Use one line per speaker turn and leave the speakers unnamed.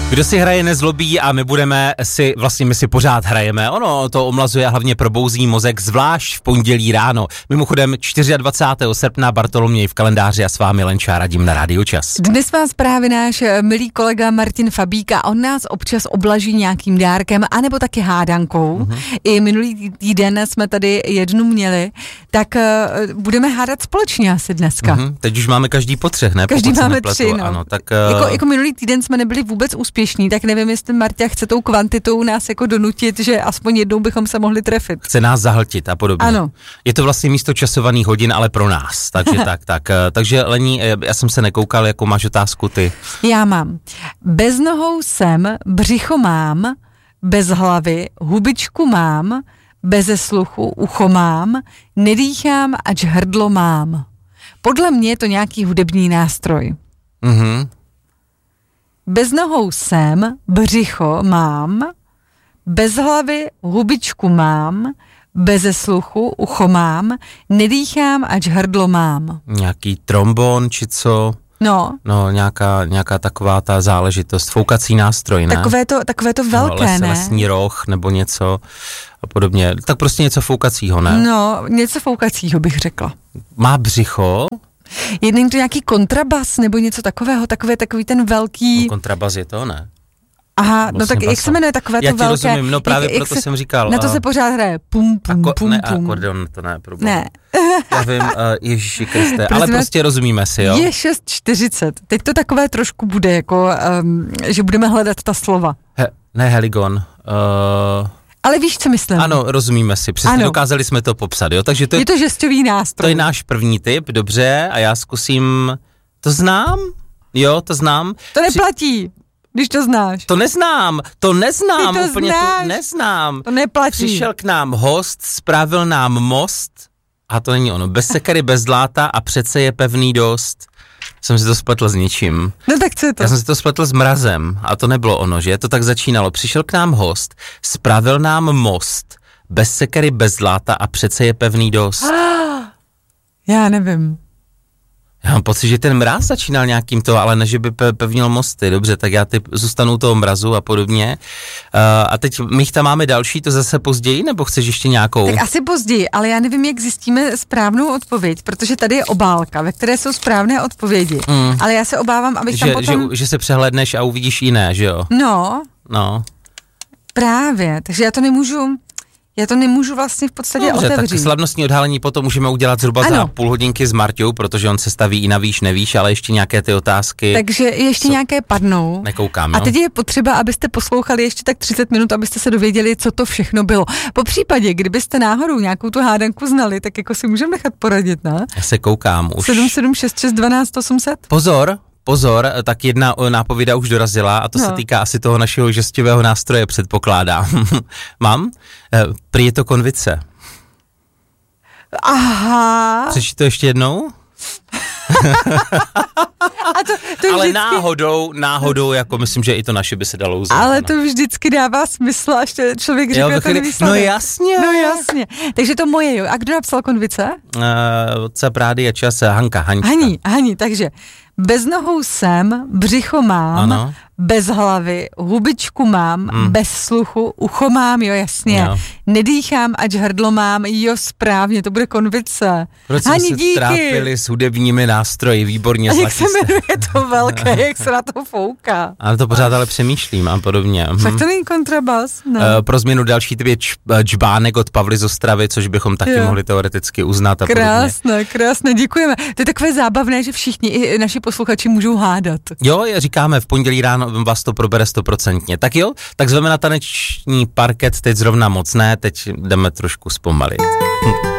Kdo si hraje, nezlobí a my si pořád hrajeme. Ono to omlazuje a hlavně probouzí mozek, zvlášť v pondělí ráno. Mimochodem 24. srpna Bartoloměj v kalendáři a s vámi Lenča Radim na Rádiu Čas.
Dnes vás právě náš milý kolega Martin Fabík a on nás občas oblaží nějakým dárkem anebo taky hádankou. I minulý týden jsme tady jednu měli, tak budeme hádat společně asi dneska.
Teď už máme každý po 3, ne?
Každý máme 3, no.
Ano, tak,
jako minulý týden jsme nebyli vůbec úspěšní, tak nevím, jestli Marta chce tou kvantitou nás jako donutit, že aspoň jednou bychom se mohli trefit.
Chce nás zahltit a podobně.
Ano.
Je to vlastně místo časovaných hodin, ale pro nás. Takže takže Lení, já jsem se nekoukal, jakou máš otázku ty.
Já mám. Bez nohou jsem, břicho mám, bez hlavy, hubičku mám, beze sluchu, ucho mám, nedýchám, ač hrdlo mám. Podle mě je to nějaký hudební nástroj. Bez nohou jsem, břicho mám, bez hlavy, hubičku mám, beze sluchu, ucho mám, nedýchám, ač hrdlo mám.
Nějaký trombon, či co?
No,
nějaká taková ta záležitost, foukací nástroj, ne?
Takové to velké, ne?
Lesní roh nebo něco a podobně. Tak prostě něco foukacího, ne?
No, něco foukacího bych řekla.
Má břicho?
Jedný to nějaký kontrabas nebo něco takového, takový ten velký...
No, kontrabas je to, ne?
Aha, no tak jak se jmenuje takové to velké...
Já ti rozumím, no právě proto jsem říkal...
Na to se pořád hraje pum.
Akordeon, to ne, problém.
Ne.
Já vím, Ježíši Kriste, ale prostě rozumíme si, jo?
Je 6:40, teď to takové trošku bude, jako, že budeme hledat ta slova.
Heligon.
Ale víš, co myslím?
Ano, rozumíme si, přesně dokázali jsme to popsat, jo? Takže
je to žestový nástroj.
To je náš první tip, dobře, a já zkusím... To znám? Jo, to znám.
To neplatí. Když to znáš.
To neznám, úplně
znáš.
To neznám.
To neplatí.
Přišel k nám host, spravil nám most, a to není ono, bez sekery, bez zláta a přece je pevný dost. Jsem si to spletl s ničím.
No tak co je to?
Já jsem si to spletl s mrazem a to nebylo ono, že? To tak začínalo. Přišel k nám host, spravil nám most, bez sekery, bez zláta a přece je pevný dost.
Já nevím.
Já mám pocit, že ten mráz začínal nějakým to, ale ne, že by pevnil mosty. Dobře, tak já zůstanu toho mrazu a podobně. A teď my tam máme další, to zase později, nebo chceš ještě nějakou?
Tak asi později, ale já nevím, jak zjistíme správnou odpověď, protože tady je obálka, ve které jsou správné odpovědi. Ale já se obávám, abych tam potom...
Že se přehlédneš a uvidíš jiné, že jo? No.
Právě, takže já to nemůžu vlastně v podstatě otevřít.
Tak slavnostní odhalení potom můžeme udělat zhruba za půl hodinky s Marťou, protože on se staví i na víš, nevíš, ale ještě nějaké ty otázky.
Takže ještě nějaké padnou.
Nekoukám, jo?
A teď je potřeba, abyste poslouchali ještě tak 30 minut, abyste se dověděli, co to všechno bylo. Po případě, kdybyste náhodou nějakou tu hádanku znali, tak jako si můžeme nechat poradit, ne?
Já se koukám už.
7766 12 800.
Pozor, tak jedna nápověda už dorazila a to se týká asi toho našeho žestového nástroje, předpokládám. Mám? Prý je to konvice.
Aha.
Přečti to ještě jednou?
A to
ale
vždycky...
náhodou, jako myslím, že i to naše by se dalo uznat.
Ale to vždycky dává smysl, až člověk říká ten výsledek.
No jasně.
Takže to moje, jo. A kdo napsal konvice?
Otce Prády a Čas, Hanka.
Hani, takže bez nohou jsem, břicho mám,
ano. Bez
hlavy, hubičku mám, bez sluchu, ucho mám, jo, jasně. Jo. Nedýchám, ač hrdlo mám, jo, správně, to bude konvice.
Proč jsme se trápili s hudebními nástroji, výborně.
A jak se jmenuje to velké, jak se na to fouká?
Ale to pořád ale přemýšlím a podobně.
Tak to není kontrabas, ne.
Pro změnu další typ je Čbánek od Pavly z Ostravy, což bychom taky mohli teoreticky uznat a podobně.
Krásné, děkujeme. To je takové zábavné, že všichni, i naši posluchači můžou hádat.
Jo, říkáme, v pondělí ráno vás to probere 100%. Tak jo, tak zveme na taneční parket, teď zrovna moc ne, teď jdeme trošku zpomalit.